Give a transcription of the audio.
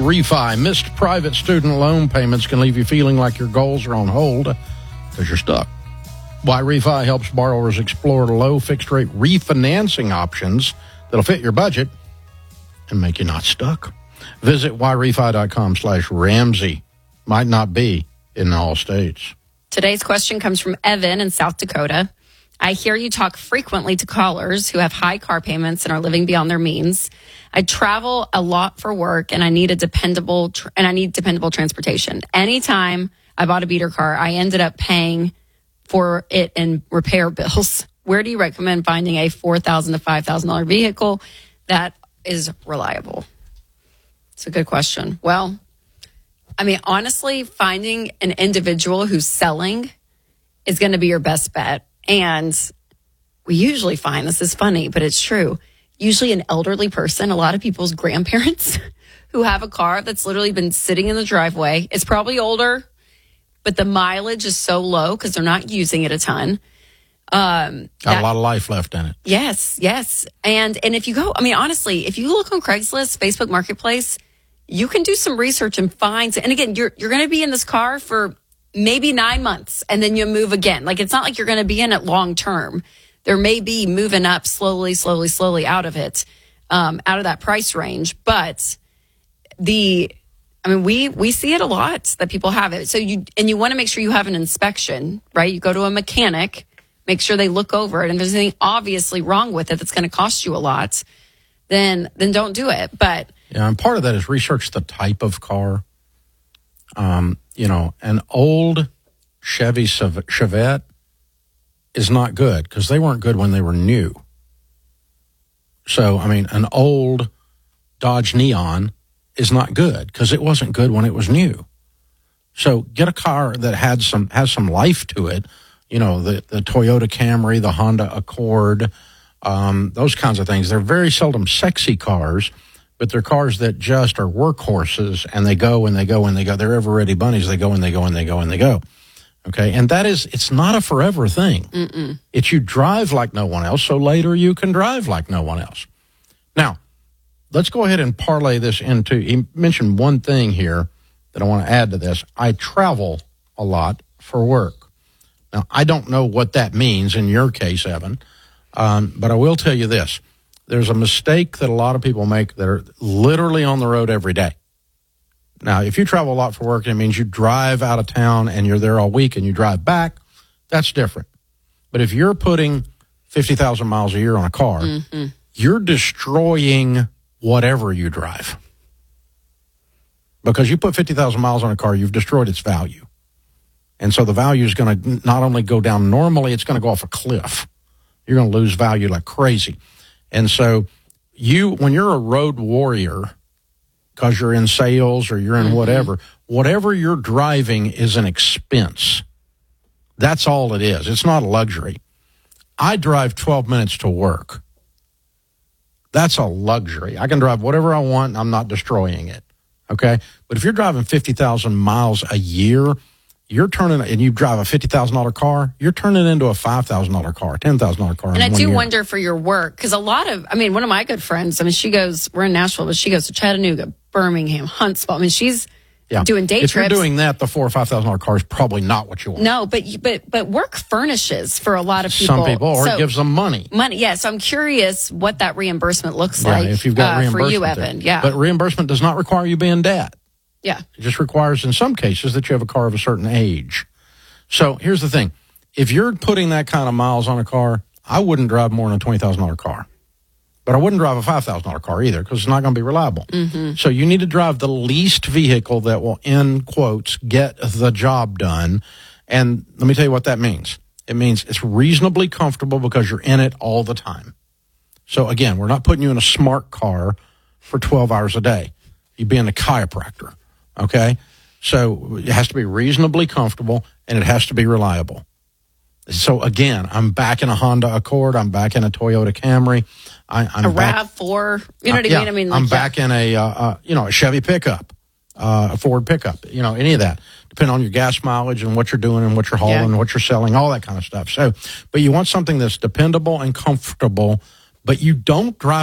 Refi. Missed private student loan payments can leave you feeling like your goals are on hold because you're stuck. Why Refi helps borrowers explore low fixed rate refinancing options that'll fit your budget and make you not stuck. Visit whyrefi.com/Ramsey. Might not be in all states. Today's question comes from Evan in South Dakota. I hear you talk frequently to callers who have high car payments and are living beyond their means. I travel a lot for work and I need dependable transportation. Anytime I bought a beater car, I ended up paying for it in repair bills. Where do you recommend finding a $4,000 to $5,000 vehicle that is reliable? It's a good question. Well, I mean, honestly, finding an individual who's selling is going to be your best bet. And we usually find, this is funny, but it's true, usually an elderly person, a lot of people's grandparents who have a car that's literally been sitting in the driveway. It's probably older, but the mileage is so low because they're not using it a ton. Got a lot of life left in it. Yes. And if you go, I mean, honestly, if you look on Craigslist, Facebook Marketplace, you can do some research and find, and again, you're going to be in this car for maybe 9 months and then you move again. Like, it's not like you're going to be in it long term. There may be moving up slowly out of it, out of that price range. But we see it a lot that people have it. So you want to make sure you have an inspection, right? You go to a mechanic, make sure they look over it. And if there's anything obviously wrong with it that's going to cost you a lot, then don't do it. But yeah, and part of that is research the type of car. An old Chevy Chevette is not good because they weren't good when they were new. So, I mean, an old Dodge Neon is not good because it wasn't good when it was new. So get a car that has some life to it. You know, the Toyota Camry, the Honda Accord, those kinds of things. They're very seldom sexy cars, but they're cars that just are workhorses, and they go and they go and they go. They're ever-ready bunnies. They go and they go and they go and they go. Okay, and it's not a forever thing. Mm-mm. It's you drive like no one else, so later you can drive like no one else. Now, let's go ahead and parlay this into, you mentioned one thing here that I want to add to this. I travel a lot for work. Now, I don't know what that means in your case, Evan, but I will tell you this. There's a mistake that a lot of people make that are literally on the road every day. Now, if you travel a lot for work, it means you drive out of town and you're there all week and you drive back, that's different. But if you're putting 50,000 miles a year on a car, mm-hmm. you're destroying whatever you drive. Because you put 50,000 miles on a car, you've destroyed its value. And so the value is going to not only go down normally, it's going to go off a cliff. You're going to lose value like crazy. And so when you're a road warrior, because you're in sales or you're in mm-hmm. whatever you're driving is an expense. That's all it is. It's not a luxury. I drive 12 minutes to work. That's a luxury. I can drive whatever I want, and I'm not destroying it. Okay? But if you're driving 50,000 miles a year, and you drive a $50,000 car, you're turning it into a $5,000 car, $10,000 car. And I do wonder for your work, because one of my good friends, we're in Nashville, but she goes to Chattanooga, Birmingham, Huntsville. I mean, she's doing day trips. If you're doing that, the $4,000 or $5,000 car is probably not what you want. No, but work furnishes for a lot of people. Some people, or it gives them money. Money, yeah. So I'm curious what that reimbursement looks like. If you've got reimbursement for you, Evan. There. Yeah, but reimbursement does not require you being debt. Yeah, it just requires, in some cases, that you have a car of a certain age. So here's the thing: if you're putting that kind of miles on a car, I wouldn't drive more than a $20,000 car. But I wouldn't drive a $5,000 car either because it's not going to be reliable. Mm-hmm. So you need to drive the least vehicle that will, in quotes, get the job done. And let me tell you what that means. It means it's reasonably comfortable because you're in it all the time. So again, we're not putting you in a smart car for 12 hours a day. You'd be in a chiropractor, okay? So it has to be reasonably comfortable and it has to be reliable. So again, I'm back in a Honda Accord. I'm back in a Toyota Camry. I'm a back, RAV4. You know what I mean? I'm back in a Chevy pickup, a Ford pickup. Any of that, depending on your gas mileage and what you're doing and what you're hauling and what you're selling, all that kind of stuff. So, but you want something that's dependable and comfortable, but you don't drive